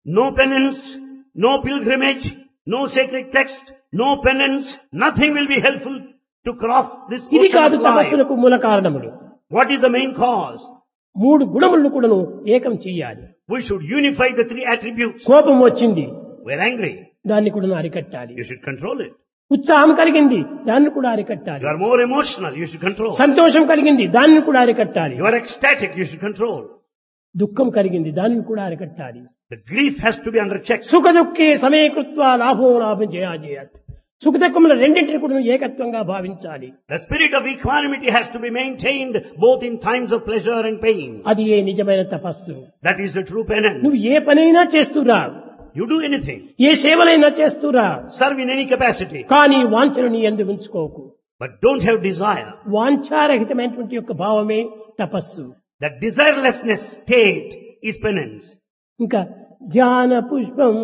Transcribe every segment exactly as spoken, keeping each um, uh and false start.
No penance, no pilgrimage, no sacred text, no penance, nothing will be helpful to cross this ఇది ocean కాదు of life. తపస్సులకు మూల కారణములు. What is the main cause? మూడు గుణములను కూడాను ఏకం చెయ్యాలి. We should unify the three attributes. కోపం వచ్చింది, We're angry. దాన్ని కూడా అరికట్టాలి. You should control it. ఉత్సాహం కలిగింది, దాన్ని కూడా అరికట్టాలి. You are more emotional. You should control. సంతోషం కలిగింది, దాన్ని కూడా అరికట్టాలి. You are ecstatic. You should control. దుఃఖం కలిగింది, దాన్ని కూడా అరికట్టాలి. The grief has to be under check. సుఖ దుఃఖే సమయకృత్వ లాభో లాభం చేయాలి. సుఖ దుఃఖముల రెండింటిని కూడా ఏకత్వంగా భావించాలి. The spirit of equanimity has to be maintained both in times of pleasure and pain. అది ఏ నిజమైన తపస్సు. That is the true penance. నువ్వు ఏ పనైనా చేస్తురా, You do anything. A సేవలైనా చేస్తురా, Serve in any capacity. కానీ వాంఛను నీ యందు ఉంచుకోకు. But don't have desire. వాంఛారహితమైనటువంటి యొక్క భావమే తపస్సు. That desirelessness state is penance. ఇంకా ధ్యాన పుష్పం,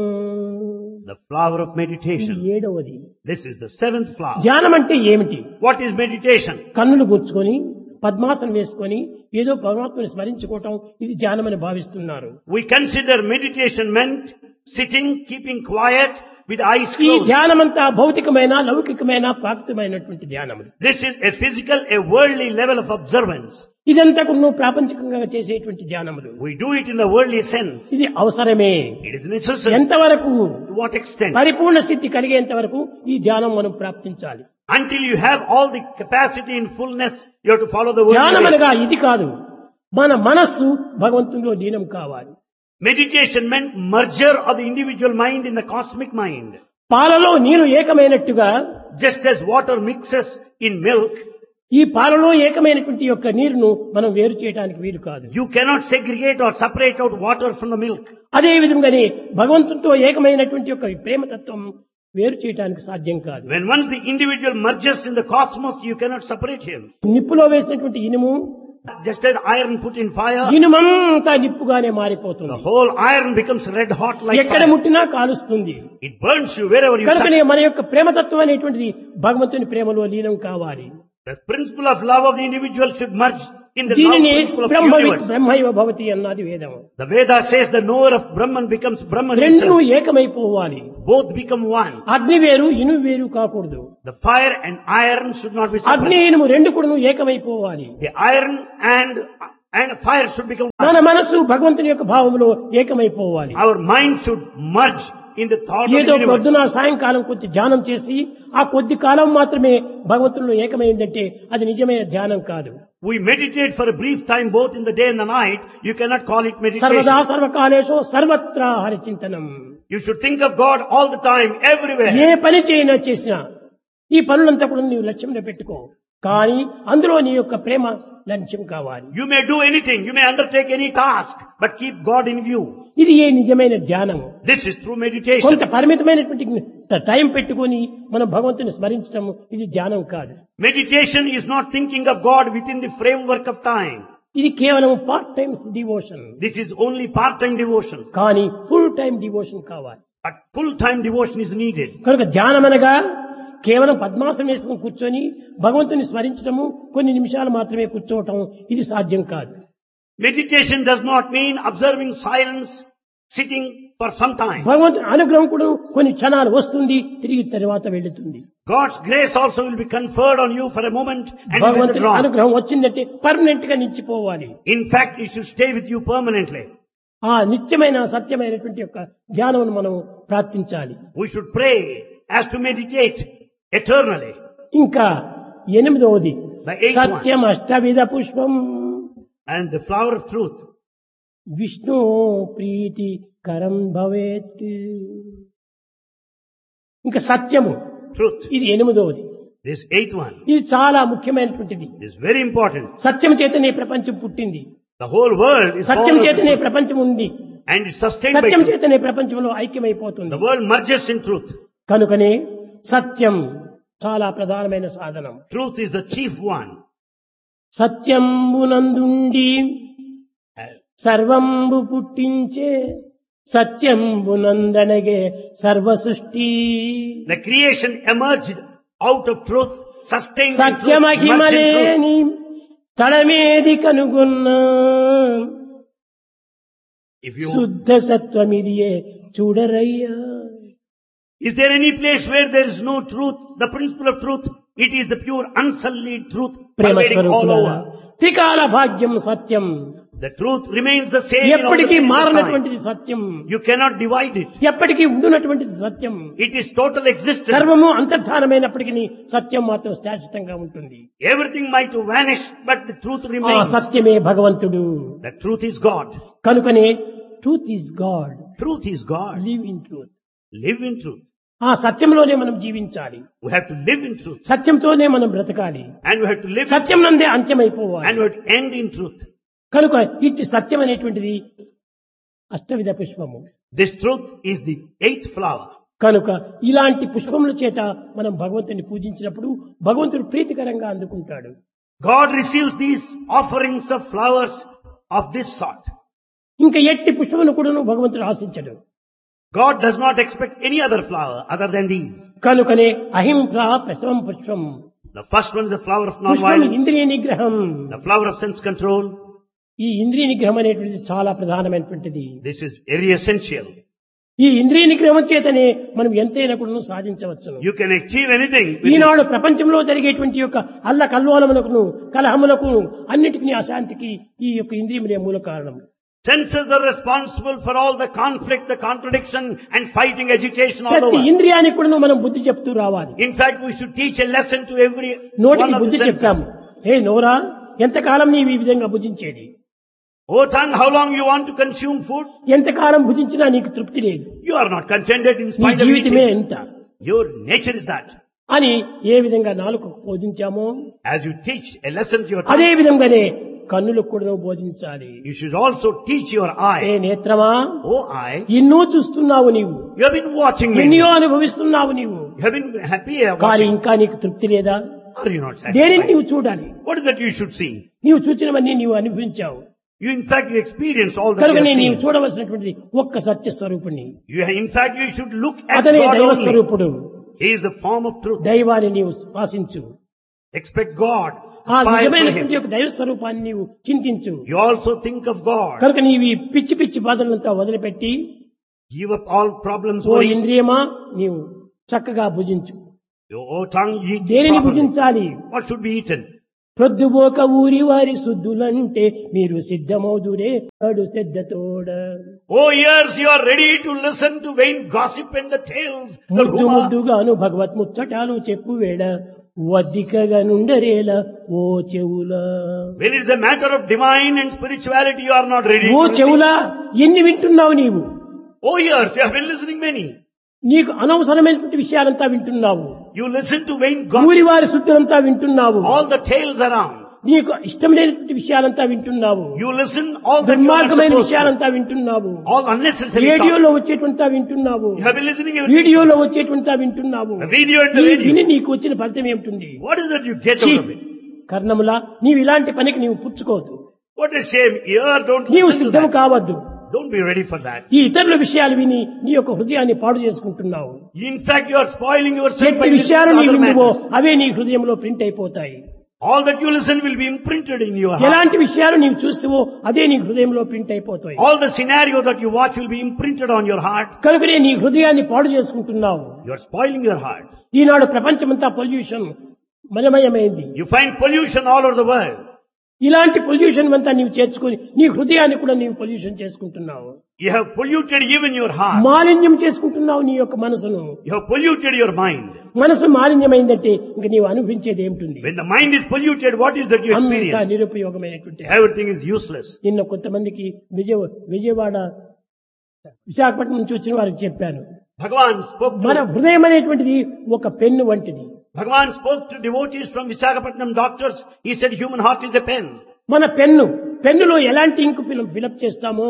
The flower of ఇది meditation. ఏడవది. This is the seventh flower. ధ్యానం అంటే ఏమిటి? What is meditation? కన్నులు గుచ్చుకొని పద్మాసనం వేసుకొని ఏదో పరమాత్మని స్మరించుకోవటం, ఇది ధ్యానమని భావిస్తున్నారు. We consider meditation meant sitting, keeping quiet with eyes ఈ closed. ధ్యానమంతా భౌతికమైన లౌకికమైన ప్రాప్తమైనటువంటి ధ్యానములు. This is a physical, a worldly level of observance. ఇదంతా కూడా నువ్వు ప్రాపంచికంగా చేసేటువంటి ధ్యానములు. We do it in the worldly sense. ఇది అవసరమే. It is necessary. ఎంతవరకు? To what extent? పరిపూర్ణ సిద్ధి కలిగేంత వరకు ఈ ధ్యానం మనం ప్రాప్తించాలి. Until you have all the capacity in fullness, you have to follow the ధ్యానం worldly way. అనగా ఇది కాదు, మన మనస్సు భగవంతునిలో లీనం కావాలి. Meditation meant merger of the individual mind in the cosmic mind. పాలలో నీరు ఏకమైనట్టుగా Just as water mixes in milk, ఈ పాలలో ఏకమైనటువంటి యొక్క నీరును మనం వేరు చేయడానికి వీలు కాదు. you cannot segregate or separate out water from the milk. అదే విధంగానే భగవంతునితో ఏకమైనటువంటి యొక్క ప్రేమతత్వం వేరు చేయడానికి సాధ్యం కాదు. When once the individual merges in the cosmos, you cannot separate him. నిప్పులో వేసినటువంటి ఇనుము Just as iron put in fire, ఇనుమంతా నిప్పుగానే the మారిపోతుంది. whole iron becomes red hot like ఎక్కడ fire. ముట్టినా కాలుస్తుంది. It burns you wherever you కనుకనే touch. మన యొక్క ప్రేమతత్వం అనేటువంటిది భగవంతుని ప్రేమలో లీనం కావాలి. The principle of love of the individual should merge in the love దీనిని principle of the Brahma universe. బ్రహ్మైవ భవతి అన్నది వేదం. The Veda says the knower of Brahman becomes Brahman రెండు himself. ఏకమైపోవాలి. Both become one. అగ్ని వేరు ఇనుము వేరు కాకూడదు. The fire and iron should not be అగ్ని separate. ఇనుము రెండు కూడా ఏకమైపోవాలి. The iron and and fire should become మన one. మనస్సు భగవంతుని యొక్క భావంలో ఏకమైపోవాలి. Our mind should merge in the thought of ఏదో the universe. పొద్దున సాయంకాలం కొద్ది ధ్యానం చేసి ఆ కొద్ది కాలం మాత్రమే భగవంతునిలో ఏకమైందంటే అది నిజమైన ధ్యానం కాదు. We meditate for a brief time both in the day and the night. You cannot call it సర్వదా meditation. సర్వకాలేషు సర్వత్రా హరిచింతనం. You should think of God all the time, everywhere. ఏ పని చేయనా చేసినా ఈ పనులంతా కూడా నీవు లక్ష్యంలో పెట్టుకో, కానీ అందులో నీ యొక్క ప్రేమ లక్ష్యం కావాలి. You may do anything, you may undertake any task, but keep God in view. ఇది ఏ నిజమైన ధ్యానము. This is true meditation. కొంత పరిమితమైనటువంటి టైం పెట్టుకొని మనం భగవంతుని స్మరించడం ఇది ధ్యానం కాదు. Meditation is not thinking of God within the framework of time. ఇది కేవలం part time devotion. This is only part-time devotion. కానీ ఫుల్ టైం డివోషన్ కావాలి. But full-time devotion is needed. కనుక ధ్యానం అనగా కేవలం పద్మాసనం వేసుకుని కూర్చొని భగవంతుని స్మరించడము, కొన్ని నిమిషాలు మాత్రమే కూర్చోవటం ఇది సాధ్యం కాదు. Meditation does not mean observing silence, sitting for some time. భగవంతుని అనుగ్రహం కూడా కొన్ని క్షణాలు వస్తుంది, తిరిగి తర్వాత వెళుతుంది. God's grace also will be conferred on you for a moment and it will భగవంతుని withdraw. అనుగ్రహం వచ్చిందంటే పర్మనెంట్ గా నిలిచిపోవాలి. In fact, it should stay with you permanently. ఆ నిత్యమైన సత్యమైనటువంటి యొక్క ధ్యానం మనం ప్రార్థించాలి. We should pray as to meditate eternally. ఇంకా ఎనిమిదవది The eighth one. సత్యం అష్టవిధ పుష్పం And the flower of truth. Vishnu ప్రీతి కరం భవేత్. ఇంకా సత్యము Truth. ఇది ఎనిమిదవది. This eighth one ఇది చాలా ముఖ్యమైనటువంటిది. is very important. సత్యం చేతనే ప్రపంచం పుట్టింది, The whole world is Satyam formed of చేతనే truth. ప్రపంచం ఉంది, And it's sustained by Satyam truth. చేతనే ప్రపంచంలో ఐక్యమైపోతుంది. The world merges in truth. కనుకనే సత్యం చాలా ప్రధానమైన సాధనం. Truth is the chief one. సత్యంబునందుండి సర్వంబు పుట్టించే సత్యంబునందనగే సర్వ సృష్టి. The creation emerged out of truth, sustained in truth, merged in truth. సత్యమహిమలేని తడమేది కనుగొన్నా If you, శుద్ధ సత్వమిదియే చూడరయ్యా. is there any place where there is no truth, the principle of truth? It is the pure unsullied truth Prema pervading all స్వరూపులారా, over. త్రికాల భాగ్యం సత్యం, The truth remains the same in all the ఎప్పటికీ periods of time. మారనటువంటిది Satyam, You cannot divide it. ఎప్పటికీ ఉండునటువంటిది సత్యం. It is total existence. సర్వము అంతర్ధానమైనప్పటికీ సత్యం మాత్రం శాశ్వతంగా ఉంటుంది. Everything might vanish, but the truth ఆ remains. సత్యమే భగవంతుడు. The truth is God. కనుకనే truth is God, Truth is God. Live in truth. Live in truth. ఆ సత్యంలోనే మనం జీవించాలి, We have to live in truth. సత్యంతోనే మనం బ్రతకాలి, And we have to live in Satyam truth. నందే And అంత్యమైపోవాలి. we have to end in truth. కనుక ఇట్టి సత్యం అనేటువంటిది అష్టవిధ పుష్పము. This truth is the eighth flower. కనుక ఇలాంటి పుష్పముల చేత మనం భగవంతుని పూజించినప్పుడు భగవంతుడు ప్రీతికరంగా అందుకుంటాడు. God receives these offerings of flowers of this sort. ఇంకా ఎట్టి పుష్పమును కూడా భగవంతుడు ఆశించడు. God does not expect any other flower other than these. కనుకనే అహింస ప్రథమం పుష్పం, The first one is the flower of పుష్పం non-violence, ఇంద్రియ నిగ్రహం. the flower of sense control. ఈ ఇంద్రియ నిగ్రహం అనేటువంటిది చాలా ప్రధానమైనటువంటిది. This is very essential. ఈ ఇంద్రియ నిగ్రహం చేతనే మనం ఎంతైనా కూడా సాధించవచ్చును. You can achieve anything with this. ఈనాడు ప్రపంచంలో జరిగేటువంటి యొక్క అల్ల కల్లోలమునకును కలహములకు అన్నిటికీ అశాంతికి ఈ యొక్క ఇంద్రియములే మూల కారణం. Senses are responsible for all the conflict, the contradiction and fighting, agitation all ప్రతి over. ఇంద్రియానికి కూడా మనం బుద్ధి చెప్తూ రావాలి. In fact, we should teach a lesson to every నోటికి one of బుద్ధి the చెప్తాము. senses. ఏ నోరా, ఎంతకాలం నీవు ఈ విధంగా భుజించేది? Oh tongue, how long you want to consume food? ఎంతకాలం భుజించినా నీకు తృప్తి లేదు, You are not contented in నీ spite of జీవితమే eating. ఎంత Your nature is that. అని ఏ విధంగా నాలుకకు బోధించామో As you teach a lesson to your అదే tongue, విధంగానే కన్నులకు కూడా బోధించాలి. you should also teach your A eye. నేత్రమా, Oh eye, ఎన్నో చూస్తున్నావు నీవు, you have been watching me. ఎన్నో అనుభవిస్తున్నావు నీవు, You have been happy కానీ watching. ఇంకా నీకు తృప్తి లేదా? Are you not దేనిని satisfied? నీవు చూడాలి? What is that you should see? నీవు చూచినవన్నీ నీవు అనుభవించావు. You in fact you experience all that కనుక you have నీవు seen. చూడవలసినటువంటిది ఒక్క సత్య స్వరూపుని. You, in fact you should look at అతనే God దైవ only. స్వరూపుడు. He is the form of truth. దైవాన్ని నీవు శ్వాసించు. Expect God. ఆ Aspire for నిజమైనటువంటి Him. యొక్క దైవ స్వరూపాన్ని నీవు చింతించు. You also think of God. కనుక నీవు ఈ పిచ్చి పిచ్చి బాధలంతా వదిలిపెట్టి Give up all problems. ఓ worries. ఇంద్రియమా నీవు చక్కగా భుజించు. Your oh, tongue eat దేనిని properly. భుజించాలి? What should be eaten? ప్రొద్దుబోక ఊరి వారి శుద్ధులంటే మీరు సిద్ధమౌదురే అడు శ్రద్ధతోడ. Oh ears, you are ready to listen to vain gossip and the tales. The ముద్దు rumor. ముద్దుగాను భగవత్ ముచ్చటాలు చెప్పు వేడ వద్దికగా నుండరేల ఓ చెవులా. When it is a matter of divine and spirituality, you are not ready. Oh to listen. చెవులా, ఎన్ని వింటున్నావు నీవు? Oh ears, you have been listening many. నీకు అనవసరమైనటువంటి విషయాలంతా వింటున్నావు. You listen to vain ఊరి gossip. వారి శుద్ధులంతా వింటున్నావు. All the tales around. నీకు ఇష్టం లేనటువంటి విషయాలంతా వింటున్నావు. You listen all that you are not దుర్మార్గమైన supposed to. విషయాలంతా వింటున్నావు. All unnecessary talk. రేడియోలో వచ్చేటువంతా వింటున్నావు. You have been listening everything. వీడియోలో వచ్చేటువంతా వింటున్నావు. The video and the ఈ radio. విని నీకు వచ్చిన ఫలితం ఏమిటి? What is that you get ఛీ, out of it? కర్ణములా, నీవు ఇలాంటి పనికి నీవు పుచ్చుకోవద్దు. What a shame. Ear, don't నీవు listen to సిద్ధం that. కావద్దు. Don't be ready for that. ఈ ఇతరుల విషయాలు విని నీ యొక్క హృదయాన్ని పాడు చేసుకుంటున్నావు. In fact, you are spoiling yourself ఎట్టి by listening విషయాలు to నీ other విందువో matters. అవే నీ హృదయంలో ప్రింట్ అయిపోతాయి. All that you listen will be imprinted in your heart. ఎలాంటి విషయాలు నీవు చూస్తావో అదే నీ హృదయంలో ప్రింట్ అయిపోతాయి. All the scenario that you watch will be imprinted on your heart. కనుకనే నీ హృదయాన్ని పాడు చేసుకుంటున్నావు. You are spoiling your heart. ఈనాడు ప్రపంచమంతా pollution మలమయమైంది. You find pollution all over the world. ఇలాంటి పొల్యూషన్ అంతా నీవు చేర్చుకొని నీ హృదయాన్ని కూడా నీవు పొల్యూషన్ చేసుకుంటున్నావు. You have polluted even your heart. మాలిన్యం చేసుకుంటున్నావు నీ యొక్క మనసును. You have polluted your mind. మనసు మాలిన్యమైందంటే ఇంక నీవు అనుభవించేది ఏమిటి? When the mind is polluted, what is that you అంతా experience? నిరుపయోగమైనటువంటి. Everything is useless. నిన్న కొంతమందికి విజయ విజయవాడ విశాఖపట్నం నుంచి వచ్చిన వారికి చెప్పాను, Bhagavan spoke మన to, హృదయం అనేటువంటిది ఒక పెన్ను వంటిది. Bhagavan spoke to devotees from Visakhapatnam doctors. He said human heart is a pen. మన పెన్ను పెన్నులో ఎలాంటి ఇంకు ఫిలప్ చేస్తామో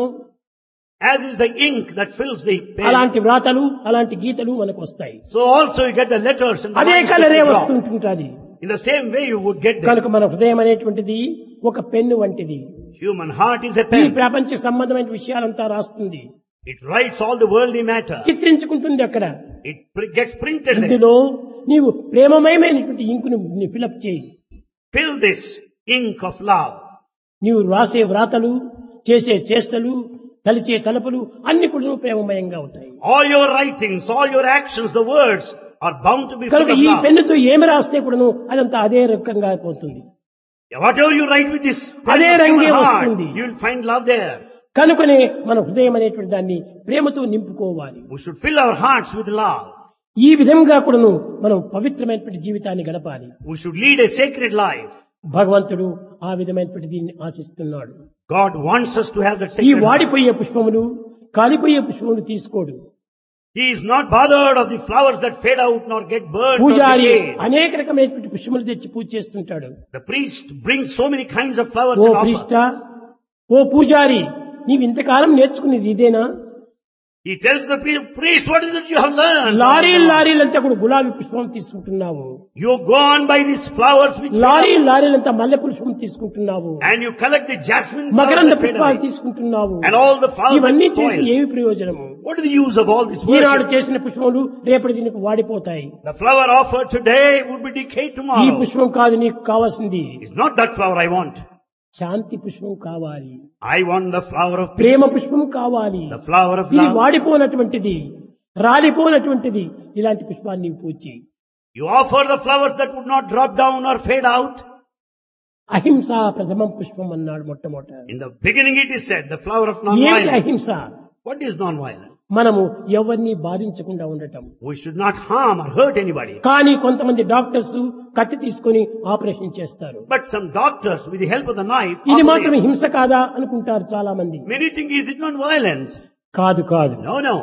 As is the ink that fills the pen. అలాంటి వ్రాతలు అలాంటి గీతలు మనకు వస్తాయి. So also you get the letters and the అదే lines that కలరే you draw. వస్తుంటుంటది. In the same way you would get them. కనుక మన హృదయం అనేటువంటిది ఒక పెన్ను వంటిది. Human heart is a ఈ pen. ప్రపంచ సంబంధమైన విషయాలంతా రాస్తుంది, It writes all the worldly matter. చిత్రించుకుంటుంది. అక్కడ It pr- gets printed there. ఇందులో నీవు ప్రేమమయమైనటువంటి ఇంకును ఫిలప్ చేయి. Fill this ink of love. నీవు రాసే వ్రాతలు చేసే చేష్టలు తలిచే తలపులు అన్ని కూడా ప్రేమమయంగా ఉంటాయి. All your writings, all your actions, the words are bound to be full కనుక of ఈ love. పెన్నుతో ఏమి రాస్తే కూడాను అదంతా అదే రకంగా పోతుంది. Whatever you write with this అదే pen of రంగే human heart, వస్తుంది. you will find love there. కనుకనే మన హృదయం అనేటువంటి దాన్ని ప్రేమతో నింపుకోవాలి. We should fill our hearts with love. ఈ విధంగా కూడాను మనం పవిత్రమైనటువంటి జీవితాన్ని గడపాలి. We should lead a sacred life. భగవంతుడు ఆ విధమైనటువంటి దీన్ని ఆశిస్తున్నాడు. God wants us to have that ఈ sacred heart. వాడిపోయే పుష్పములు కాలిపోయే పుష్పములు తీసుకోడు. He is not bothered of the flowers that fade out nor get burned or పూజారి decayed. అనేక రకమైనటువంటి పుష్పములు తెచ్చి పూజ చేస్తుంటాడు. The priest brings so many kinds of flowers oh and offer. ప్రీష్ట, ఓ పూజారి, నీవు ఇంతకాలం నేర్చుకునేది ఇదేనా? He tells the priest, priest, what is it you have learned? లారీలు లారీలంతా కూడా గులాబీ పుష్పం తీసుకుంటున్నావు. You go on by these flowers which lorry లారీలంతా మల్లె పుష్పం తీసుకుంటున్నావు. and you collect the jasmine flowers మకరంద that fade పుష్పాలు away. తీసుకుంటున్నావు. And all the flowers ఇవన్నీ that చేసి spoil. ఏమి ప్రయోజనము? What is the use of all this Eenadu worship? చేసిన పుష్పములు రేపటి దీనికి వాడిపోతాయి. The flower offered today would be decayed ఈ tomorrow. పుష్పం కాదు నీకు కావాల్సింది. It's not that flower I want. శాంతి పుష్పం కావాలి. I want the flower of Prema peace. పుష్పం కావాలి. The flower of ఇది love. వాడిపోనటువంటిది, రాలిపోనటువంటిది ఇలాంటి పుష్పాన్ని నీవు పూచి. You offer the flowers that would not drop down or fade out. అహింస ప్రథమం పుష్పం అన్నాడు మొట్టమొదట. In the beginning it is said, the flower of ఏమిటి non-violence. అహింస? What is non-violence? మనము ఎవరిని బాధించకుండా ఉండటం. We should not harm or hurt anybody. కానీ కొంతమంది డాక్టర్స్ కత్తి తీసుకొని ఆపరేషన్ చేస్తారు. But some doctors, with the help of the knife, ఇది operate. మాత్రం హింస కాదా అనుకుంటారు చాలా మంది. Many think, is it non-violence? కాదు కాదు. No, no.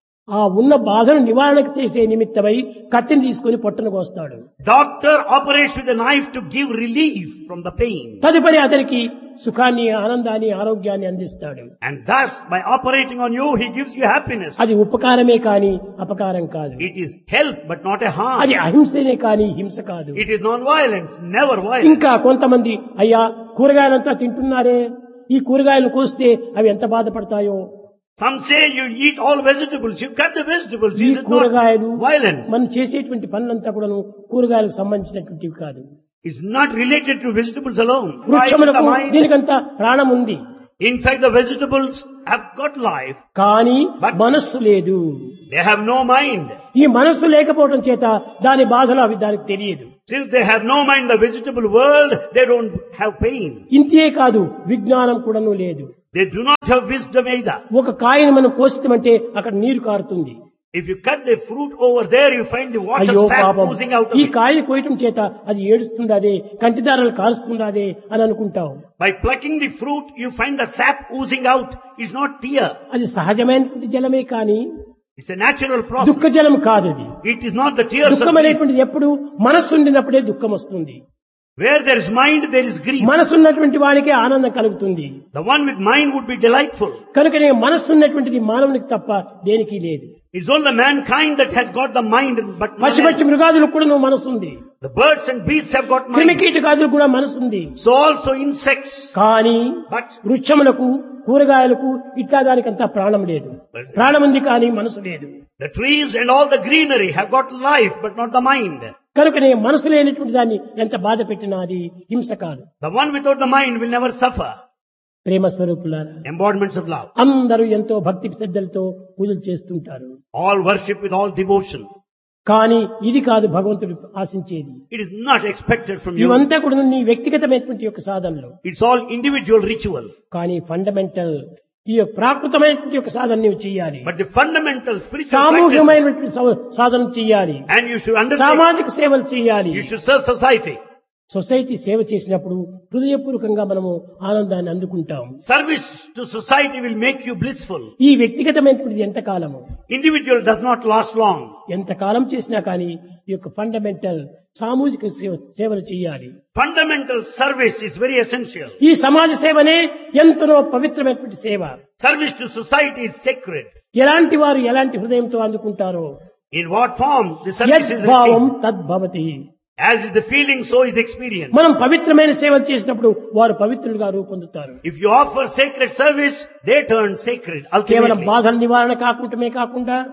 ఆ ఉన్న బాధను నివారణ చేసే నిమిత్తమై కత్తిని తీసుకొని పొట్టను కోస్తాడు. Doctor operates with a knife to give relief from the pain. తదుపరి అతనికి సుఖాన్ని, ఆనందాన్ని, ఆరోగ్యాన్ని అందిస్తాడు. And thus, by operating on you, he gives you happiness. అది ఉపకారమే కాని అపకారం కాదు. It is help, but not a harm. అది అహింసనే కాని హింస కాదు. It is non-violence, never violence. ఇంకా కొంతమంది అయ్యా కూరగాయలంతా తింటున్నారే, ఈ కూరగాయలు కోస్తే అవి ఎంత బాధపడతాయో. Some say you eat all vegetables, you cut the vegetables. ఈ Is it కూరగాయలు not violence? మనం చేసేటువంటి పనులంతా కూడాను కూరగాయలకు సంబంధించినటువంటివి కాదు. It's not related to vegetables alone. Right in the వృక్షములకు mind. దీనికంతా ప్రాణం ఉంది. In fact, the vegetables have got life. కానీ But- మనస్సు లేదు. They have no mind. ఈ మనస్సు లేకపోవడం చేత దాని బాధలు అవి దానికి తెలియదు. Since they have no mind, the vegetable world, they don't have pain. ఇంతే కాదు, విజ్ఞానం కూడాను లేదు. They do not have wisdom either. ఒక కాయను మనం కోసిమంటే అక్కడ నీరు కారుతుంది. If you cut the fruit over there, you find the water అయ్యో sap పాపం, oozing out of ఈ it. కాయను కోయటం చేత అది ఏడుస్తుందాదే, కంటిదారాలు కారుస్తుందాదే అని అనుకుంటాం. By plucking the fruit, you find the sap oozing out. It's not tear. అది సహజమైనటువంటి జలమే కానీ It's a natural process. దుఃఖ జలం కాదు అది. It is not the tears of దుఃఖం grief. అనేటువంటిది ఎప్పుడు మనస్సు ఉండినప్పుడే దుఃఖం వస్తుంది. Where there is mind, there is grief. మనసు ఉన్నటువంటి వాడికే ఆనందం కలుగుతుంది. The one with mind would be delightful. కనుకనే మనస్సు ఉన్నటువంటిది మానవునికి తప్ప దేనికి లేదు. It's only mankind that has got the mind, but none పశుపక్షి else. మృగాదులకు కూడా నువ్వు మనసు ఉంది. The birds and beasts have got mind. క్రిమికీటకాదులకు కూడా మనసు ఉంది. So also insects. కానీ But వృక్షములకు, కూరగాయలకు ఇట్లా దానికంతా ప్రాణం లేదు. ప్రాణం ఉంది కానీ మనసు లేదు. the trees and all the greenery have got life, but not the mind. కనుకనే మనసు లేనటువంటి దాన్ని ఎంత బాధ పెట్టినా అది హింస కాదు. The one without the mind will never suffer. ప్రేమ స్వరూపులారా, Embodiments of love. అందరూ ఎంతో భక్తి శ్రద్ధలతో పూజలు చేస్తుంటారు. All worship with all devotion. కానీ ఇది కాదు భగవంతుడు ఆశించేది. It is not expected from you. ఇవంతా కూడా నీ వ్యక్తిగతమైనటువంటి యొక్క సాధనలు. It's all individual ritual. కానీ ఫండమెంటల్ ఈ యొక్క ప్రాకృతమైనటువంటి యొక్క సాధన నీవు చేయాలి. But the fundamental spiritual practice, సామూహికమైనటువంటి సవ- సాధన చేయాలి. and you should understand, సామాజిక సేవలు చేయాలి. you should serve society. Society సేవ చేసినప్పుడు హృదయపూర్వకంగా మనము ఆనందాన్ని అందుకుంటాం. Service to society will make you blissful. ఈ వ్యక్తిగతమైనటువంటిది ఎంతకాలము, Individual does not last long. ఎంతకాలం చేసినా కానీ ఈ యొక్క ఫండమెంటల్ సామూహిక సేవ- సేవలు చేయాలి. Fundamental service is very essential. ఈ సమాజ సేవనే ఎంతనో పవిత్రమైనటువంటి సేవ. Service to society is sacred. ఎలాంటి వారు ఎలాంటి హృదయంతో అందుకుంటారో In what form the service is యద్భావం received. తద్భవతి. As is the feeling, so is the experience. మనం పవిత్రమైన సేవలు చేసినప్పుడు వారు పవిత్రులుగా రూపొందుతారు. If you offer sacred service, they turn sacred కేవలం ultimately. బాధల నివారణ కాకుండామే కాకుండా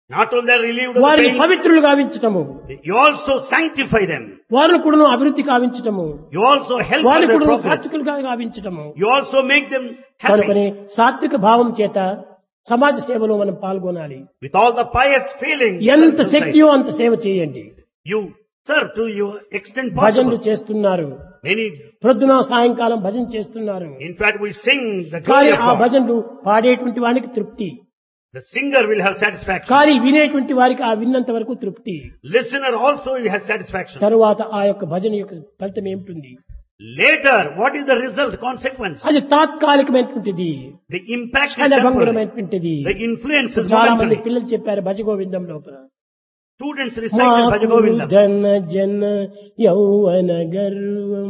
Not only they are relieved of the వారిని pain, పవిత్రులు గావించటము, you also sanctify them. వారిని కూడా అభివృద్ధి కావించటము, You also help for వారిని their కూడా progress. సాత్వికులుగా గావించటము. You also make them కనుకనే happy. సాత్విక భావం చేత సమాజ సేవలో మనం పాల్గొనాలి. With all the pious feelings, ఎంత serve society. శక్తియో అంత సేవ చేయండి. You serve to your extent భజనలు possible. చేస్తున్నారు, Many, ప్రొద్దున సాయంకాలం భజన చేస్తున్నారు. in fact, we sing the కానీ glory of ఆ God. భజనలు పాడేటువంటి వానికి తృప్తి, The singer will have satisfaction. కానీ వినేటువంటి వారికి ఆ విన్నంత వరకు తృప్తి. Listener also will have satisfaction. తరువాత ఆ యొక్క భజన యొక్క ఫలితం ఏమిటి? Later, what is the result, consequence? అది తాత్కాలికమైనటువంటిది, The impact is క్షణ temporary. భంగురమైనటువంటిది. The influence is చాలా మంది momentary. పిల్లలు చెప్పారు భజగోవిందం లోపల, Students recited Bhajagovindam. ధన జన యౌవన గర్వం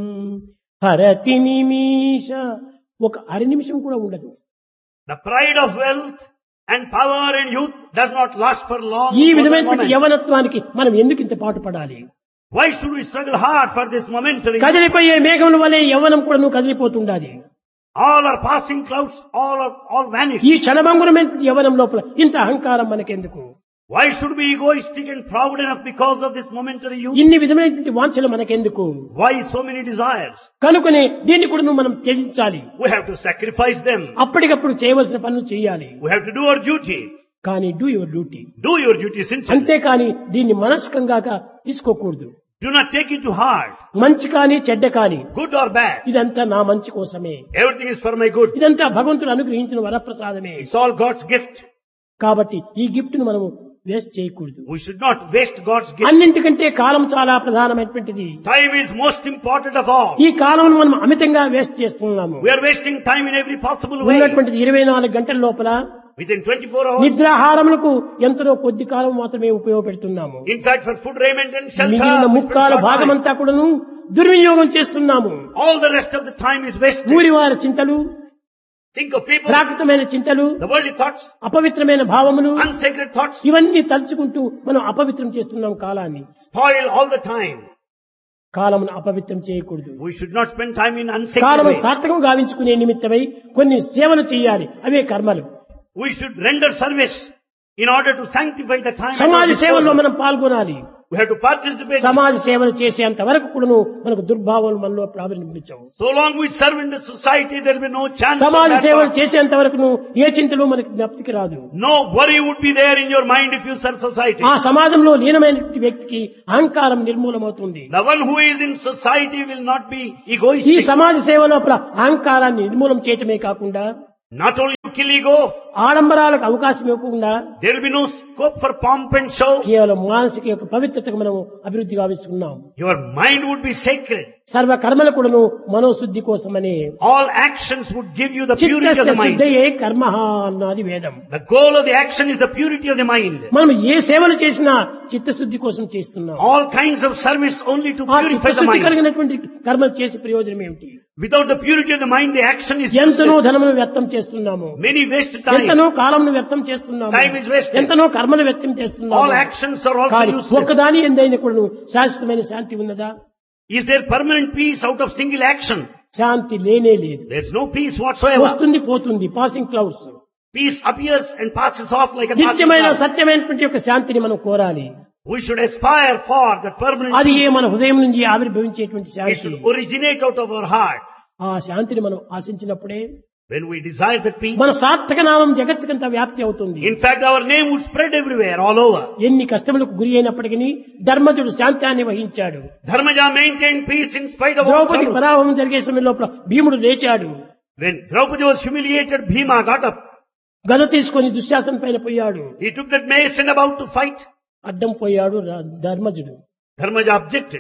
హరతి నిమిష, ఒక అర నిమిషం కూడా ఉండదు. The pride of wealth and power and youth does not last for long. ఈ for the విధమైనటువంటి moment. యవనత్వానికి మనం ఎందుకు ఇంత పాటు పడాలి? Why should we struggle hard for this momentary? కదిలిపోయే మేఘముల వలె యవ్వనం కూడా నువ్వు కదిలిపోతుండాలి. All are passing clouds, all are all vanish. ఈ క్షణభంగురమైన యవ్వనం లోపల ఇంత అహంకారం మనకెందుకు? Why should we be egoistic and proud enough because of this momentary youth? ఇన్ని విధమైనటువంటి వాంఛలు మనకెందుకు? Why so many desires? కనుకనే దీన్ని కూడా నువ్వు మనం త్యజించాలి. We have to sacrifice them. అప్పటికప్పుడు చేయవలసిన పనులు చేయాలి. We have to do our duty. కానీ do your duty, Do your duty sincerely. అంతేకాని దీన్ని మనస్కంగా తీసుకోకూడదు. Do not take it to heart, మంచి కానీ చెడ్డ కానీ good or bad. ఇదంతా నా మంచి కోసమే, Everything is for my good. ఇదంతా భగవంతుడు అనుగ్రహించిన వరప్రసాదమే. It's all God's gift. కాబట్టి ఈ గిఫ్ట్ ను మనము వేస్ట్ చేయకూడదు. We should not waste God's gift. అన్నింటికంటే కాలం చాలా ప్రధానమైనటువంటిది. Time is most important of all. ఈ కాలం మనం అమితంగా వేస్ట్ చేస్తున్నాము. We are wasting time in every possible way. ఉన్నటువంటిది ఇరవై నాలుగు గంటల లోపల Within twenty-four hours. నిద్రాహారములకు ఎంతో కొద్ది కాలం మాత్రమే ఉపయోగపెడుతున్నాము. In fact, for food, raiment and shelter, మిగిలిన we spend ముక్కాల short time. భాగమంతా కూడాను దుర్వినియోగం చేస్తున్నాము. All the rest of the time is wasted. ఊరి వారి చింతలు, Think of people, ప్రాకృతమైన చింతలు, the worldly thoughts, అపవిత్రమైన భావములు, unsacred thoughts, ఇవన్నీ తలుచుకుంటూ మనం అపవిత్రం చేస్తున్నాం కాలాన్ని. spoil all the time. కాలమును అపవిత్రం చేయకూడదు. We should not spend time in unsacred కాలము way. సార్థకం గావించుకునే నిమిత్తమై కొన్ని సేవలు చేయాలి, అవే కర్మలు. We should render service in order to sanctify the time. at our సమాజ సేవల్లో disposal. మనం పాల్గొనాలి. We have to participate. సమాజ సేవలు చేసేంత వరకు కూడాను మనకు దుర్భావాలు మనలో ప్రారంభించవు. So long we serve in the society, there will be no chance. for సమాజ bad సేవలు thoughts. చేసేంత వరకు ఏ చింతలు మనకి జ్ఞప్తికి రాదు. No worry would be there in your mind if you serve society. ఆ సమాజంలో లీనమైన వ్యక్తికి అహంకారం నిర్మూలమవుతుంది. The one who is in society will not be ఈ egoistic. సమాజ సేవ లోపల అహంకారాన్ని నిర్మూలం చేయటమే కాకుండా Not only you kill ego, ఆడంబరాలకు అవకాశం ఇవ్వకుండా there will be no scope for pomp and show. కేవలం మానసిక యొక్క పవిత్రతకు మనం అభివృద్ధి గావిస్తున్నాం. Your mind would be sacred. సర్వ కర్మల కూడాను మనోశుద్ధి కోసమని. All actions would give you the purity of చిత్తస్య the mind. శుద్ధయే కర్మః అన్నది వేదం. The goal of the action is the purity of the mind. మనం ఏ సేవలు చేసినా చిత్తశుద్ధి కోసం చేస్తున్నాం. All kinds of service only to ఆ purify the చిత్తశుద్ధి mind. కలిగినటువంటి కర్మలు చేసే ప్రయోజనం ఏమిటి? Without the purity of the mind, the action is ఎంతనో useless. ధనమును వ్యర్థం చేస్తున్నాము, Many waste time. ఎంతనో కాలంను వ్యర్థం చేస్తున్నాము, Time is wasted. ఎంతనో కర్మను వ్యర్థం All చేస్తున్నాము. actions are also కానీ useless. ఒక్కదాని ఎందైనా కూడా శాశ్వతమైన శాంతి ఉన్నదా? Is there permanent peace out of single action? శాంతి లేనే లేదు. There's no peace whatsoever. వస్తుంది పోతుంది, passing clouds. Peace appears and passes off like a passing నిత్యమైన cloud. సత్యమైనటువంటి యొక్క శాంతిని మనం కోరాలి. We should aspire for that permanent అది ఏ peace. మన హృదయం నుంచి ఆవిర్భవించేటువంటి It Shanti. should originate out of our heart. ఆ శాంతిని మనం ఆశించినప్పుడే When we desire that peace, మన సార్థక నామం జగత్తుకంతా వ్యాప్తి అవుతుంది. in fact our name would spread everywhere, all over. ఎన్ని కష్టములకు గురి అయినప్పటికీ ధర్మజుడు శాంతాన్ని వహించాడు. Dharmaja maintained peace in spite of all Draupadi troubles. పరాభవం జరిగే సమయం లోపల భీముడు లేచాడు. When Draupadi was humiliated, Bhima got up. గద తీసుకొని దుశ్శాసన పైన పోయాడు. He took that mace and about to fight. అడ్డం పోయాడు రా- ధర్మజుడు. Dharmaja objected.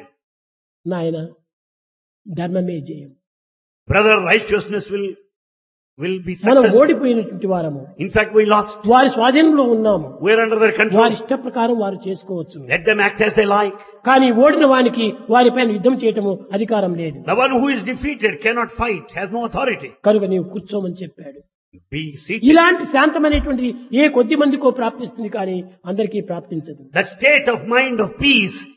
నాయన ధర్మమే జయం, Brother, righteousness will, will be మనం successful. ఓడిపోయినటువంటి వారము, In fact, we lost. వారి స్వాధీనంలో ఉన్నాము, We are under their వారి control. ఇష్ట ప్రకారం వారు చేసుకోవచ్చు. Let them act as they like. కానీ ఓడిన వానికి వారిపైన యుద్ధం చేయటము అధికారం లేదు. The one who is defeated cannot fight, has no authority. కనుక నీవు కూర్చోమని చెప్పాడు. Be seated. ఇలాంటి శాంతమైనటువంటిది ఏ కొద్ది మందికో ప్రాప్తిస్తుంది కానీ అందరికీ ప్రాప్తించదు. That state of mind of peace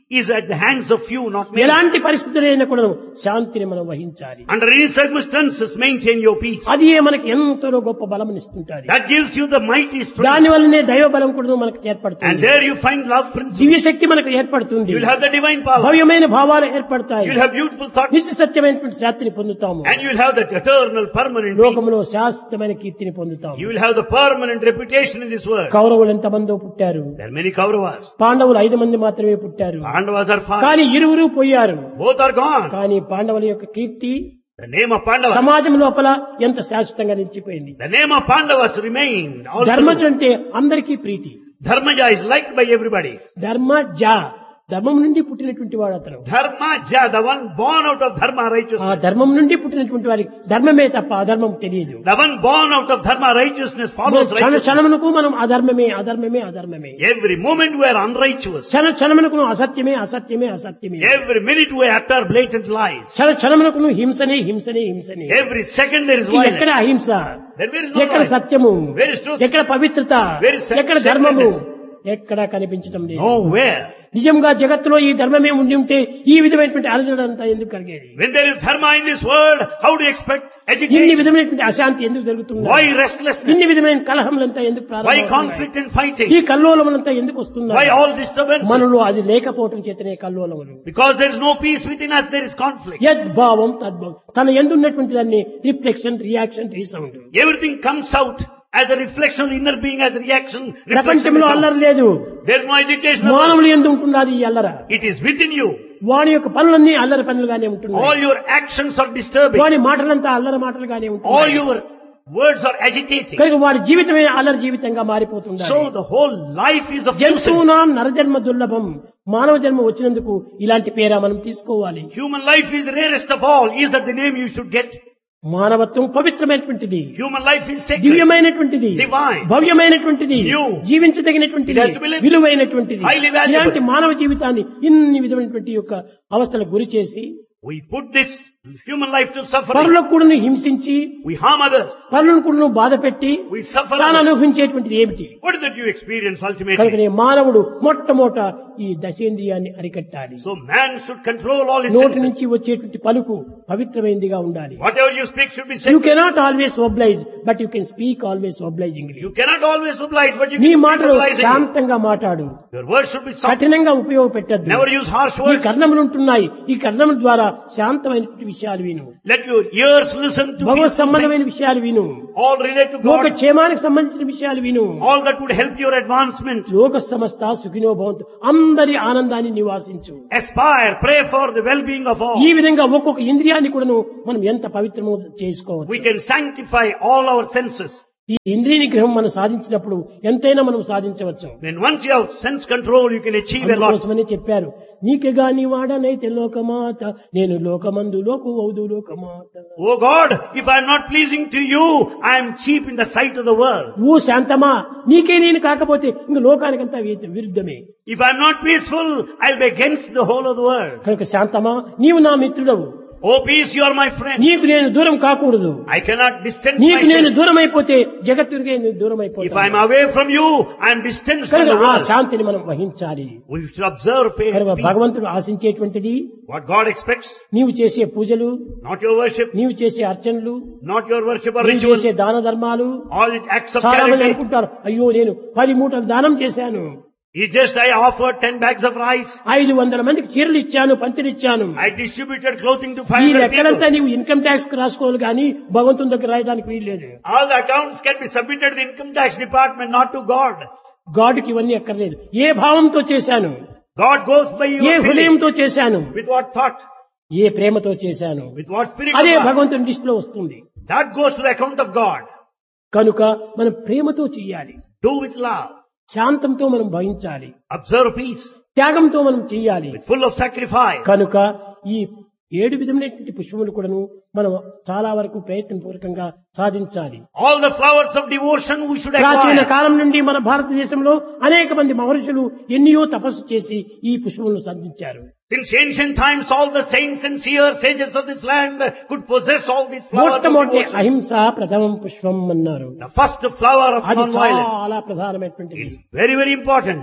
is at the hands of few, not many. ఎలాంటి పరిస్థితులైనా కూడా శాంతిని మనం వహించాలి. Under any circumstances, maintain your peace. అది మనకి ఎంతో గొప్ప బలం ఇస్తుంటాది. That gives you the mighty strength. దాని వల్లనే దైవ బలం కూడా మనకు ఏర్పడుతుంది. And there you find love principle. దివ్య శక్తి మనకు ఏర్పడుతుంది. You will have the divine power. భవ్యమైన భావాలు ఏర్పడతాయి. You will have beautiful thoughts. నిత్య సత్యమైనటువంటి శాంతిని పొందుతాము. And you will have that eternal, permanent peace. లోకములో శాశ్వతమైన కీర్తిని పొందుతాము. You will have the permanent reputation in this world. కౌరవులు ఎంతమందో పుట్టారు. There are many Kauravas. పాండవులు ఐదు మంది మాత్రమే పుట్టారు. Pandavas are five. కానీ ఇరువురు పోయారు. Both are gone. కానీ పాండవుల యొక్క కీర్తి The name of Pandavas. సమాజం లోపల ఎంత శాశ్వతంగా నిలిచిపోయింది. The name of Pandavas remained. ధర్మజుడు అంటే అందరికీ ప్రీతి. Dharmaja is liked by everybody. Dharmaja ధర్మం నుండి పుట్టినటువంటి వాడు అతను. Dharmaja, the one born out of dharma ఆ righteousness. ధర్మం నుండి పుట్టినటువంటి వారికి ధర్మమే తప్ప అధర్మం తెలియదు. The one born out of dharma righteousness follows క్షణ righteousness. క్షణమునకు మనం అధర్మమే అధర్మమే అధర్మమే. Every moment we are unrighteous. క్షణ క్షణమునకు అసత్యమే అసత్యమే అసత్యమే. Every minute we utter blatant lies. క్షణ క్షణమునకు హింసనే హింసనే హింసనే. Every second there is ఎక్కడ violence. అహింస, Then where is no ఎక్కడ violence? సత్యము, Where is truth? ఎక్కడ పవిత్రత, Where is ఎక్కడ ధర్మము, sacredness? ఎక్కడా కనిపించడం లేదు. Nowhere. నిజంగా జగత్తులో ఈ ధర్మమే ఉండి ఉంటే ఈ విధమైనటువంటి అలజడి అంతా ఎందుకు కలిగేది? When there is dharma in this world, how do you expect ఇన్ని agitation? విధమైనటువంటి అశాంతి ఎందుకు జరుగుతుంది? Why restlessness? ఇన్ని విధమైన కలహములంతా ఎందుకు Why ప్రారంభమవుతున్నాయి? conflict and fighting? ఈ కల్లోలములంతా ఎందుకు Why వస్తున్నాయి? all disturbance? మనలో అది లేకపోవటం చేతనే కల్లోలములు. Because there is no peace within us, there is conflict. యద్భావం తద్భావం, తన ఎందున్నటువంటి దాన్ని reflection reaction resound. Everything comes out as a reflection of the inner being, as a reaction. reflection ప్రపంచంలో is out. అల్లరి లేదు. There is no agitation. of మానవులు ఎందు ఉంటున్నది ఈ అల్లర. It is within you. వాని యొక్క పనులన్నీ అల్లరి పనులుగానే ఉంటున్నాయి. All your actions are disturbing. వాని మాటలంతా అల్లరి మాటలుగానే All ఉంటున్నాయి. your words are agitating. కనుక వాడి జీవితమే అల్లరి జీవితంగా మారిపోతుంది. So the whole life is of nuisance. జంతువునాం నరజన్మ దుర్లభం. మానవ జన్మ వచ్చినందుకు ఇలాంటి పేరా మనం తీసుకోవాలి. Human life is rarest of all. Is that the name you should get? మానవత్వం పవిత్రమైనటువంటిది, Human life is sacred. దివ్యమైనటువంటిది, Divine. భవ్యమైనటువంటిది, New. జీవించదగినటువంటిది, It has to be lived. విలువైనటువంటిది. Highly valuable. ఇలాంటి మానవ జీవితాన్ని ఇన్ని విధమైనటువంటి యొక్క అవస్థలకు గురి చేసి We put this human life to suffering. పరులకు కూడా హింసించి We harm others. పరులను కూడా బాధ పెట్టి We suffer తాను others. అనుభవించేటువంటిది ఏమిటి? What is that you experience కనుక ultimately? మానవుడు మొట్టమొదట ఈ దశేంద్రియాన్ని అరికట్టాలి. So man should control all his నోటి senses. నుంచి వచ్చేటువంటి పలుకు పవిత్రమైనదిగా ఉండాలి. Whatever you speak should be you sacred. Cannot always oblige but you can speak always obligingly. You cannot always oblige, but you నీ can speak మాటలు obligingly. శాంతంగా మాట్లాడు. Your words should be soft. కఠినంగా ఉపయోగపెట్టద్దు. Never use harsh ఈ words. కర్ణములు ఉంటున్నాయి. ఈ కర్ణముల ద్వారా శాంతమైనటువంటి విషయాలు విను. Let your ears listen to Bhagwat peaceful సంబంధమైన things. విషయాలు విను. All relate to లోక God. క్షేమానికి సంబంధించిన విషయాలు విను. All that would help your advancement. లోక సమస్త సుఖినో భవంతు, అందరి ఆనందాన్ని నివాసించు. Aspire, pray for the well-being of all. ఈ విధంగా ఒక్కొక్క ఇంద్రియాన్ని కూడాను మనం ఎంత పవిత్రమో చేసుకోవచ్చు. We can sanctify all our senses. ఈ ఇంద్రియ నిగ్రహం మనం సాధించినప్పుడు ఎంతైనా మనం సాధించవచ్చు. When once you have sense control, you can achieve a lot. అందుకోసమని చెప్పారు, నీకెగా నీ వాడనైతే లోకమాత, నేను లోకమందు లోకు ఔదు లోకమాత. Oh God, if I am not pleasing to you, I am cheap in the sight of the world. ఓ శాంతమా, నీకే నేను కాకపోతే ఇంక లోకానికంతా వి- విరుద్ధమే. If I am not peaceful, I will be against the whole of the world. కనుక శాంతమా, నీవు నా మిత్రుడవు, Oh peace, you are my friend. నీకు నేను దూరం కాకూడదు. I cannot distance నీకు నేను myself. దూరం అయిపోతే జగత్తుడికే నేను దూరం If I am అయిపోతాను. away from you, I am distanced from కనుక the ఆ world. శాంతిని మనం వహించాలి. We should observe pain, కనుక peace. భగవంతుడు ఆశించేటువంటిది What God expects, నీవు చేసే పూజలు, not your worship, నీవు చేసే అర్చనలు, not your worship or నీవు ritual, చేసే దాన ధర్మాలు. all the acts of చాలా మంది charity. అనుకుంటారు, అయ్యో నేను పది మూటలు దానం చేశాను, It's just I offered ten bags of rice. ఐదు వందల మందికి చీరలు ఇచ్చాను, పంచలు ఇచ్చాను. I distributed clothing to ఈ five hundred లెక్కలంతా people. నీవు ఇన్కమ్ ట్యాక్స్ రాసుకోవాలి కానీ భగవంతుని దగ్గర రాయడానికి వీల్లేదు. All the accounts can be submitted to the income tax department, not to God. గాడ్కి ఇవన్నీ అక్కర్లేదు. ఏ భావంతో చేశాను, God goes by A your feeling. హృదయంతో చేశాను, With what thought? ఏ ప్రేమతో చేశాను, With what spirit అదే of God? భగవంతుని దృష్టిలో వస్తుంది. That goes to the account of God. కనుక మనం ప్రేమతో చెయ్యాలి, Do with love. శాంతంతో మనం భయించాలి, Observe peace. త్యాగంతో మనం చెయ్యాలి. With full of sacrifice. కనుక ఈ ఏడు విధమైనటువంటి పుష్పములు కూడాను మనం చాలా వరకు ప్రయత్నపూర్వకంగా సాధించాలి. All the flowers of devotion we should ప్రాచీన acquire. కాలం నుండి మన భారతదేశంలో అనేక మంది మహర్షులు ఎన్నో తపస్సు చేసి ఈ పుష్పములను సాధించారు. Since ancient times, all the saints and seers, sages of this land could possess all these flowers of మొట్టమొదటి devotion. అహింస ప్రథమం పుష్పం అన్నారు. The first flower of అది non-violence. చాలా ప్రధానమైనటువంటిది. It's very, very important.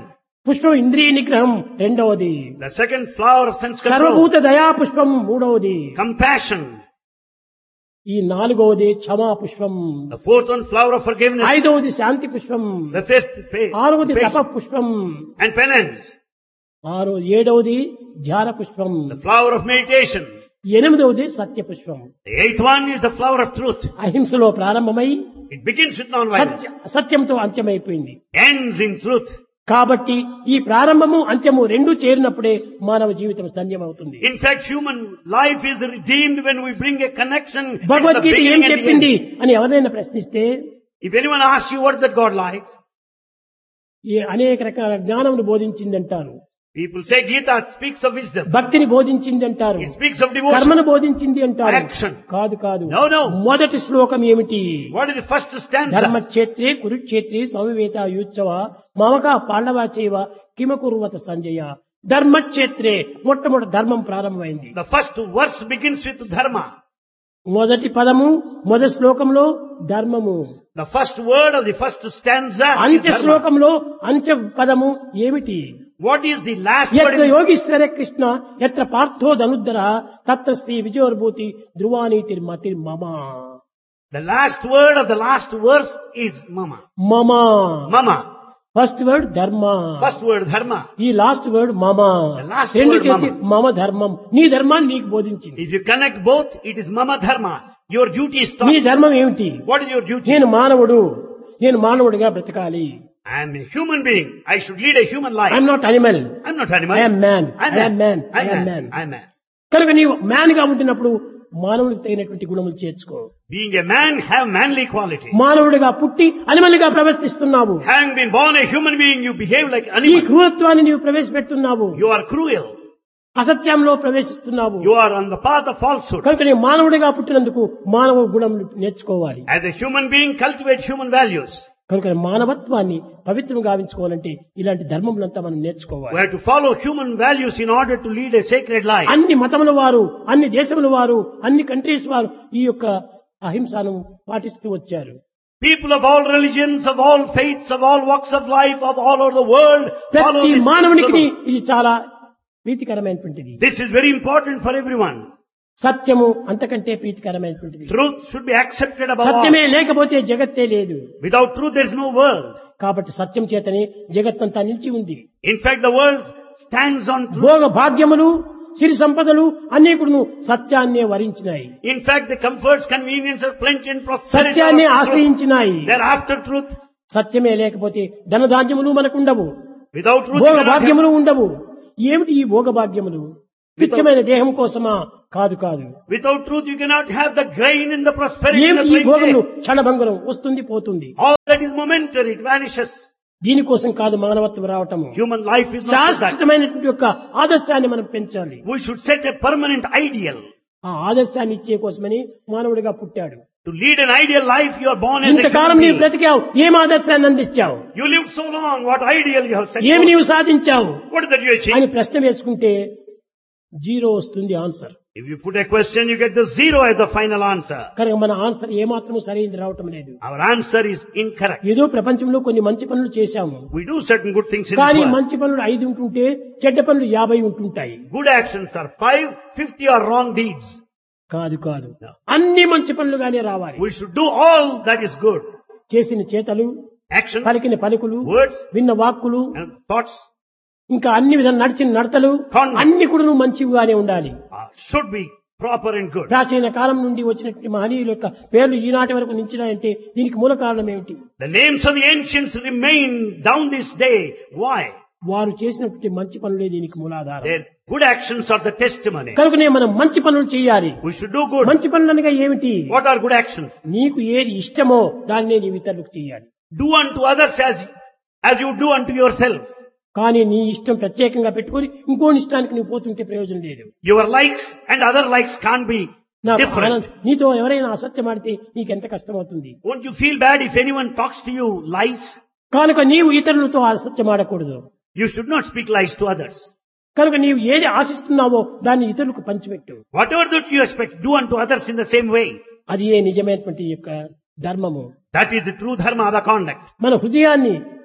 పుష్పం ఇంద్రియ నిగ్రహం రెండవది. The second flower of sense control. సర్వభూత దయా పుష్పం మూడవది. Compassion. ఈ నాలుగవది క్షమా పుష్పం. The fourth one, flower of forgiveness. ఐదవది శాంతి పుష్పం. The fifth, faith. ఆరవది తప Patience పుష్పం. and penance. ఆరో ఏడవది ధ్యాన పుష్పం. The flower of meditation. ఎనిమిదవది సత్య పుష్పం. The eighth one is the flower of truth. అహింసలో ప్రారంభమై It begins with non-violence. Satya అసత్యంతో అంత్యమైపోయింది. Ends in truth. కాబట్టి ఈ ప్రారంభము అంత్యము రెండు చేరినప్పుడే మానవ జీవితం ధన్యమవుతుంది. In fact, human life is redeemed when we bring a connection at the Bhagavad Gita ఏం beginning and the చెప్పింది end. అని ఎవరైనా ప్రశ్నిస్తే, If anyone asks you what that God likes, ఈ అనేక రకాల జ్ఞానమును బోధించిందంటారు, people say Gita speaks of wisdom. భక్తిని బోధించింది అంటారు, It speaks of devotion. కర్మను బోధించింది అంటారు. Action. కాదు కాదు. No, no. మొదటి శ్లోకం ఏమిటి? What is the first stanza? ధర్మక్షేత్రే కురుక్షేత్రే సమవేత యుత్సవ మమక పాండవాచేవ కిమకుర్వత Sanjaya. ధర్మక్షేత్రే మొట్టమొదటి ధర్మం ప్రారంభమైంది. The first verse begins with dharma. మొదటి పదము మొదటి శ్లోకంలో ధర్మము. The first word of the first stanza is అంత్య dharma. శ్లోకంలో అంత్య పదము ఏమిటి? What is the last word? ఎత్ర in- యోగీశ్వర కృష్ణ ఎత్ర పార్థో ధనుద్ధర తత్ర శ్రీ విజయోర్భూతి ధ్రువానీతిర్ మతిర్ మమ. The last word of the last verse is mama. మమ. Mama. ఫస్ట్ వర్డ్ ధర్మ. First word dharma. ఈ లాస్ట్ వర్డ్ మమ. The last రెండు word చేతి mama. మమ ధర్మం. నీ ధర్మాన్ని నీకు బోధించింది. If you connect both, it is mama dharma. Your duty is నీ taught. ధర్మం ఏమిటి? What is your duty? నేను మానవుడు, నేను మానవుడిగా బ్రతకాలి. I am a human being. I should lead a human life. I'm not animal. I'm not animal. I am man. I'm I am man. I I'm am man. man. I'm man. కనుక నీవు man గా ఉంటున్నప్పుడు మానవుడికి తగినటువంటి గుణములు చేర్చుకో. Being a man, have manly quality. మానవుడిగా పుట్టి animal గా ప్రవర్తిస్తున్నావు. Having been born a human being, you behave like ఈ animal. క్రూరత్వాన్ని నీవు ప్రవేశపెడుతున్నావు. You are cruel. అసత్యంలో ప్రవేశిస్తున్నావు. You are on the path of falsehood. కనుక నీ మానవుడిగా పుట్టినందుకు మానవ గుణములు నేర్చుకోవాలి. As a human being, cultivate human values. కనుక మానవత్వాన్ని పవిత్రం గావించుకోవాలంటే ఇలాంటి ధర్మములంతా మనం We నేర్చుకోవాలి. have to follow human values in order to lead a sacred life. అన్ని మతముల వారు, అన్ని దేశముల వారు, అన్ని కంట్రీస్ వారు ఈ యొక్క అహింసను పాటిస్తూ వచ్చారు. People of all religions, of all faiths, of all walks of life, of all over the world follow ప్రతి this మానవునికి principle. ఇది చాలా ప్రీతికరమైనటువంటిది. This is very important for everyone. సత్యము అంతకంటే ప్రీతికరమైనటువంటిది. Truth should be accepted above all. సత్యమే లేకపోతే జగత్తే లేదు. Without truth, there is no world. కాబట్టి సత్యం చేతనే జగత్తంతా నిలిచి ఉంది. In fact, the world stands on truth. భోగ భాగ్యములు, సిరి సంపదలు అన్ని కూడా సత్యాన్నే వరించినాయి. In fact, the comforts, conveniences, plenty and prosperity సత్యాన్ని are after truth. ఆశ్రయించినాయి. They are after truth. సత్యమే లేకపోతే ధనధాన్యములు మనకుండవు, Without truth, Bhoga you cannot have- భాగ్యములు ఉండవు. ఏమిటి ఈ భోగ భాగ్యములు? పిచ్చమైన దేహం కోసమా? కాదు కాదు. Without truth, you cannot have the grain and the prosperity and ఏమిటి the ఈ భోగములు? plenty. క్షణభంగురం, వస్తుంది పోతుంది. All that is momentary, it vanishes. దీనికోసం కాదు మానవత్వం రావటము. Human life is not for that. శాశ్వతమైనటువంటి యొక్క ఆదర్శాన్ని మనం పెంచాలి. We should set a permanent ideal. ఆ ఆదర్శాన్ని ఇచ్చే కోసమని మానవుడిగా పుట్టాడు. To lead an ideal life, you are born as a ఇంతకాలం human నీవు being. బ్రతికావు, ఏం ఆదర్శాన్ని అందించావు? You lived so long, what ideal you have set ఏమి forth? నీవు సాధించావు What is that you achieved? అని ప్రశ్న వేసుకుంటే జీరో వస్తుంది answer. If you put a question, you get the zero as the final answer. కనుక మన answer ఏమాత్రం సరైనది రావటం లేదు. Our answer is incorrect. ఏదో ప్రపంచంలో కొన్ని మంచి పనులు చేశాము, We do certain good things in కానీ this world. మంచి పనులు ఐదు ఉంటుంటే చెడ్డ పనులు యాభై ఉంటుంటాయి. Good actions are five, fifty are wrong deeds. కాదు కాదు, అన్ని మంచి పనులుగానే రావాలి. We should do all that is good. చేసిన చేతలు, Actions, పలికిన పలుకులు, words, విన్న వాక్కులు, and thoughts ఇంకా అన్ని విధాలు నడిచిన నడతలు Conduct. అన్ని కూడా మంచిగానే ఉండాలి. uh, should be proper and good. ప్రాచీన కాలం నుండి వచ్చినటువంటి మహనీయుల యొక్క పేర్లు ఈనాటి వరకు నిలిచినాయంటే దీనికి మూల కారణం ఏమిటి? The names of the ancients remain down this day. Why? వారు చేసినటువంటి మంచి పనులే దీనికి మూలాధారం. Their good actions are the testimony. కనుకనే మనం మంచి పనులు చేయాలి. We should do good. మంచి పనులు అనగా ఏమిటి? What are good actions? నీకు ఏది ఇష్టమో దాన్నే నీవు ఇతరులకు చేయాలి. Do unto others as, as you do unto yourself. కానీ నీ ఇష్టం ప్రత్యేకంగా పెట్టుకొని ఇంకోని ఇష్టానికి నువ్వు పోతుంటే ప్రయోజనం లేదు. Your likes and other likes can't be నాకు different. ఆనందం. నీతో ఎవరైనా అసత్యం ఆడితే నీకెంత కష్టమవుతుంది. Won't you feel bad if anyone talks to you lies? కనుక నీవు ఇతరులతో అసత్యం ఆడకూడదు. You should not speak lies to others. కనుక నీవు ఏది ఆశిస్తున్నావో దాన్ని ఇతరులకు పంచిపెట్టు. Whatever that you expect, do unto others in the same way. అది ఏ నిజమైనటువంటి యొక్క ధర్మము. That is the true dharma of the conduct. మన హృదయాన్ని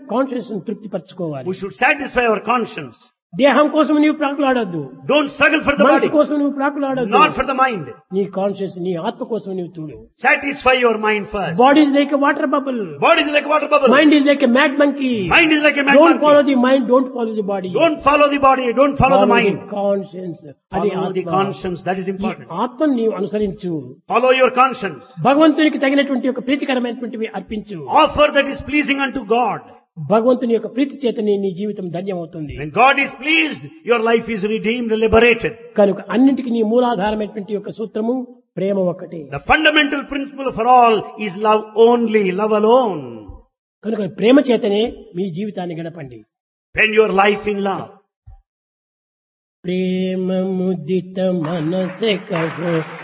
కాన్షియస్ తృప్తి పరచుకోవాలి. We should satisfy our conscience. దేహం కోసం నీవు ప్రాకులాడొద్దు, Don't struggle for the మనసు body, కోసం నువ్వు ప్రాకులాడొద్దు, not for the mind. నీ కాన్షియస్ నీ ఆత్మ కోసం నీవు చూడు. Satisfy your mind first. Body is like a water bubble, Body is like a water bubble. Mind is like a mad monkey. Mind is like a mad don't follow monkey. The mind, don't follow the body, Don't follow the body, don't follow the mind. Conscience. అది Follow the ఆత్మ. conscience, that is ఈ important. ఆత్మను నీవు అనుసరించు, Follow your conscience. భగవంతునికి తగినటువంటి ఒక ప్రీతికరమైనటువంటివి అర్పించు. Offer that is pleasing unto God. భగవంతుని యొక్క ప్రీతి చేతనే నీ జీవితం ధన్యమవుతుంది. When God is pleased, your life is redeemed, liberated. కనుక అన్నింటికి నీ మూలాధారమైనటువంటి యొక్క సూత్రము ప్రేమ ఒక్కటే. The fundamental principle for all is love only, love alone. కనుక ప్రేమ చేతనే మీ జీవితాన్ని గడపండి. Spend your life in love. ప్రేమ ముదిత మనసే కహో